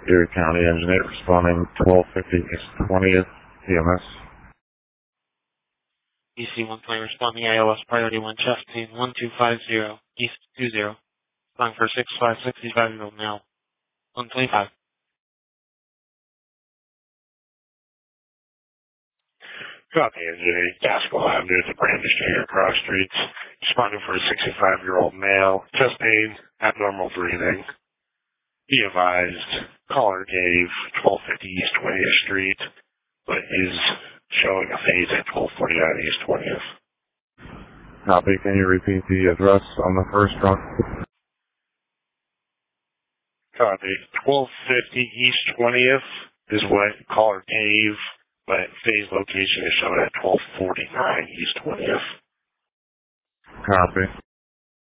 Erie County Engineer responding 1250 East 20th, EMS. EC-120 responding ALS priority 1 Chastain 1250 East 20. Calling for 6565-year-old male. 125. Copy, Engineer. Gaskell Avenue at the Brandon Street Cross Streets. Responding for a 65-year-old male. Chest pain, abnormal breathing. Be advised, caller gave 1250 East 20th Street, but is showing a phase at 1249 East 20th. Copy. Can you repeat the address on the first truck? Copy. 1250 East 20th is what caller gave, but phase location is shown at 1249 East 20th. Copy.